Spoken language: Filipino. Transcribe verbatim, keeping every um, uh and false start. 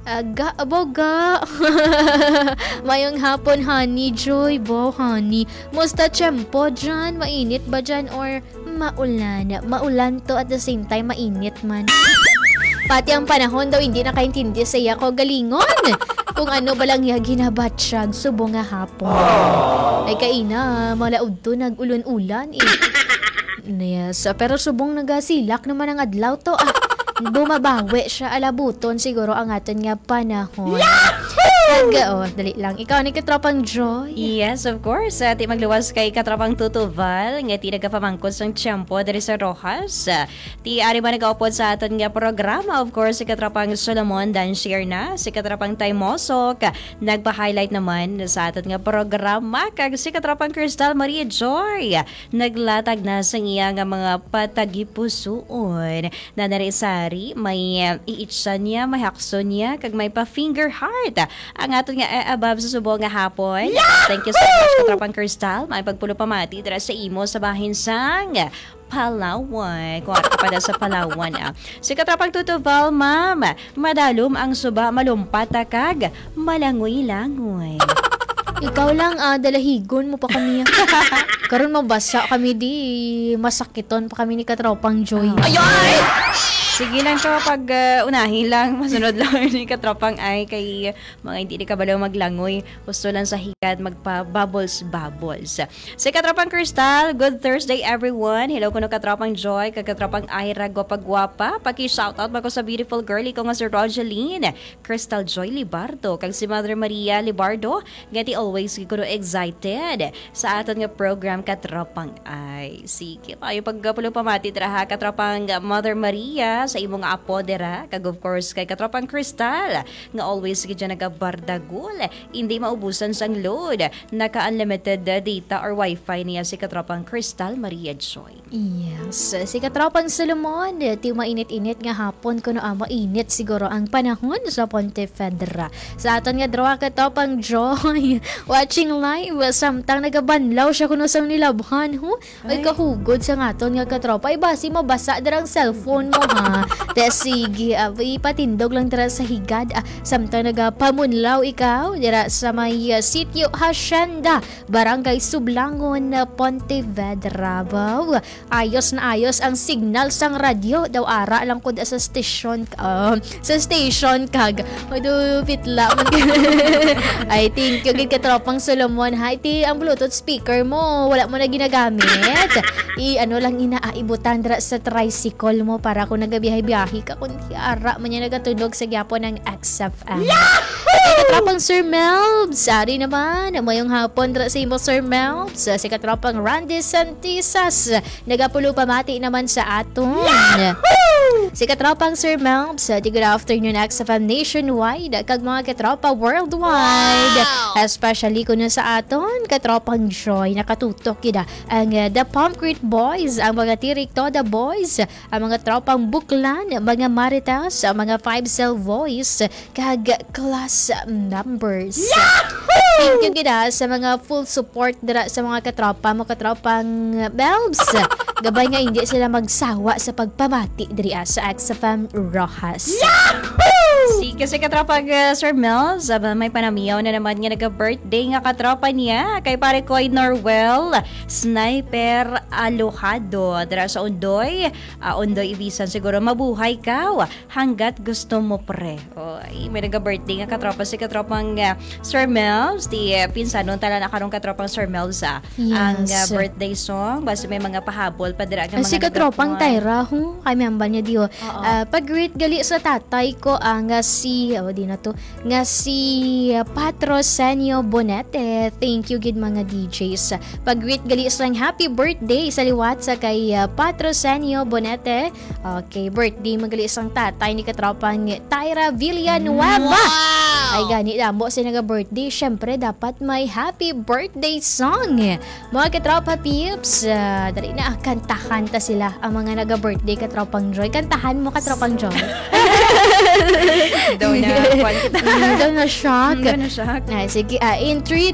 Aga, aboga. Mayong hapon, honey. Joy, bo, honey. Musta tiyempo dyan? Mainit ba dyan? Or maulan? Maulan to at the same time, mainit man. Pati ang panahon daw hindi nakaintindi sa iya ko galingon. Kung ano ba lang iya ginabatsyag, subo nga hapon. Ay kaina, malaud to, nag-ulon-ulan eh. Yes, pero subong nagasilak naman ang adlaw to. Ah, bumabawi siya, alabuton siguro ang aton nga panahon. Aga, oh, dali lang. Ikaw ni katropang Joy? Yes, of course. Uh, ti magluwas kay katropang Tutuval, nga ti nagapamangkot sang tiyempo dari sa Rojas. Uh, ti ari ba nagaupod sa aton nga programa, of course, si katropang Solomon Danshir na, si katropang Taimosok, nagpa-highlight naman sa aton nga programa, kag si katropang Crystal Maria Joy, naglatag na sa iya nga mga patagipusoon. Na narisari, may uh, iitsa niya, may hakso niya, kag may pa-finger heart. Ang ato nga eh, above sa subong nga hapon. Yeah! Thank you so much, katropang Crystal. May pagpulo pamati dira sa imo sa bahin sang Palawan. Kung ka pa sa Palawan. Ah. Si katropang Tutuval, ma'am, madalom ang suba malumpat kag malangoy-langoy. Ikaw lang, ah, dalahigon mo pa kami. Karon mabasa kami di. Masakiton pa kami ni katropang Joy. Oh. Ayan! Sige lang siya pag uh, unahin lang, masunod lang ni katropang ay kay mga hindi di kabalaw maglangoy. Gusto lang sa hikat magpa-bubbles-bubbles. Si katropang Crystal, good Thursday everyone. Hello kuno katropang Joy, kag katropang Ira, gwapa-gwapa. Paki-shoutout mo ko sa beautiful girlie ko nga si Rogeline, Crystal Joy Libardo, kag si Mother Maria Libardo. Gati always kuno excited sa aton nga program katropang ay. Sige, tayo pagpulo pamati traha katropang Mother Maria sa imong apo dira, kag of course kay katropang Crystal nga always gid nagabardagol, hindi maubusan sang load, naka-unlimited data or wifi niya si katropang Crystal Maria Joy. Yes, si katropang Solomon, ti mainit-init nga hapon kuno ah, mainit siguro ang panahon sa Pontevedra. Sa aton nga draw katropang Joy, watching live samtang nagabanlaw siya kuno sang nilabhan ho. Ay, ay kahugod sa aton nga katropa, ay basi mabasa darang cellphone mo ha. De sige, uh, ipatindog lang dira sa higad. Uh, samtang nagapamunlaw ikaw dira sa may uh, sitio Hacienda, Barangay Sublangon, uh, Pontevedra. Wow. Ayos na ayos ang signal sang radyo. Daw ara lang ko sa station uh, sa station kag. Ado pitla man. I think yung katropang Solomon, ha, iti ang Bluetooth speaker mo wala mo na ginagamit. I ano lang inaaibutan dira sa tricycle mo para kung nagabiyahe-biyahe ka kung ara man niya nagatulog sa gyapon ng X F M. At katropang Sir Melbs, sari naman mayong hapon dira sa imo Sir Melbs. Si katropang Randy Santisas, nagapulo pamati naman sa aton. Si katropang Sir Melbs, di good afternoon X F M nationwide, kag mga katropa worldwide. Wow! Especially kuno sa aton katropang Joy, nakatutok kida ang uh, The Concrete Boys, ang mga Tirik Toda Boys, ang mga tropang Buklan, mga Maritas, ang mga Five Cell Voice, kag Class Numbers. Yahoo! Thank you gida sa mga full support dira sa mga katropa mo katropang Belbs. Gabay nga hindi sila magsawa sa pagpamati diri sa X F M Rojas. Yahoo! Si kasi katropang uh, Sir Mel, may panamiyaw na naman nga nagka-birthday nga katropa niya kay pare Koy Norwell Sniper Alojado dira sa Undoy. Uh, Undoy Ibisan, siguro mabuhay ka hanggat gusto mo pre. Oy, may nagka-birthday nga katropa si katropang uh, Sir Mel, di uh, pinsan nun tala na karong katropang Sir Mel sa yes. Ang uh, birthday song basta may mga pahabol pa dira nga mga si katropang Tyra ho kay member niya dio. Uh, pag-greet gali sa tatay ko ang uh, si oh di na to nga si uh, Patrocinio Bonete. Thank you gid mga D Js. Pag-greet gali sa happy birthday sa liwat sa kay uh, Patrocinio Bonete. Okay, birthday magali isang tatay ni katropang Tyra Villanueva. Wow! Ay gani damo sa naga-birthday, syempre dapat may happy birthday song. Mga katropa peeps, uh, dali na kantahan ta sila ang mga naga-birthday katropang Joy. Kantahan mo katropang Joy. Daw na kwan kita. Daw na shock. Daw na shock. Na sige, uh, in three,